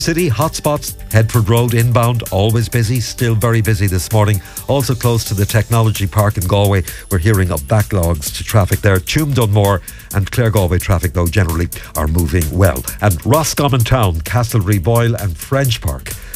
City hotspots, Headford Road inbound, always busy, still very busy this morning. Also close to the Technology Park in Galway, we're hearing of backlogs to traffic there. Tuam Dunmore and Clare Galway traffic, though, generally are moving well. And Roscommon Town, Castlereagh Boyle and French Park